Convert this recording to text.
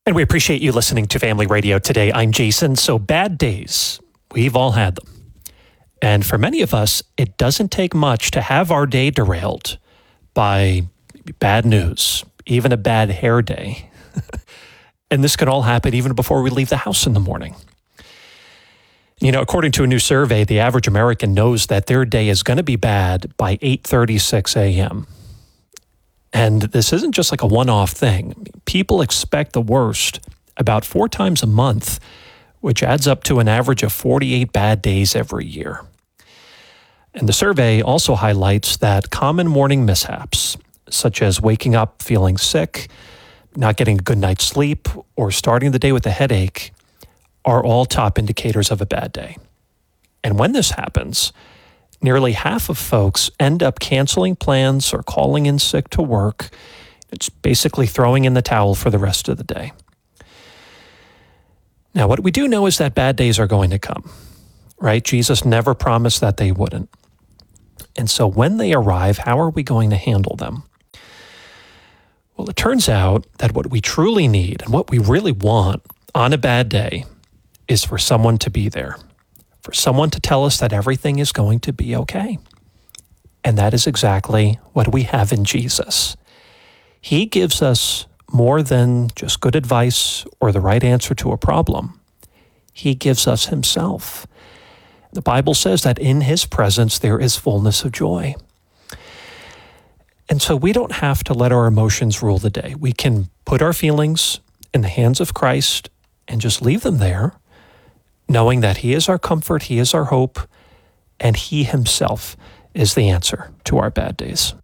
And we appreciate you listening to Family Radio today. I'm Jason. So bad days, we've all had them. And for many of us, it doesn't take much to have our day derailed by bad news, even a bad hair day. And this can all happen even before we leave the house in the morning. You know, according to a new survey, the average American knows that their day is going to be bad by 8:36 a.m. And this isn't just like a one-off thing. People expect the worst about 4 times a month, which adds up to an average of 48 bad days every year. And the survey also highlights that common morning mishaps, such as waking up feeling sick, not getting a good night's sleep, or starting the day with a headache, are all top indicators of a bad day. And when this happens, nearly half of folks end up canceling plans or calling in sick to work. It's basically throwing in the towel for the rest of the day. Now, what we do know is that bad days are going to come, right? Jesus never promised that they wouldn't. And so when they arrive, how are we going to handle them? Well, it turns out that what we truly need and what we really want on a bad day is for someone to be there. For someone to tell us that everything is going to be okay. And that is exactly what we have in Jesus. He gives us more than just good advice or the right answer to a problem. He gives us himself. The Bible says that in his presence there is fullness of joy. And so we don't have to let our emotions rule the day. We can put our feelings in the hands of Christ and just leave them there, knowing that he is our comfort, he is our hope, and he himself is the answer to our bad days.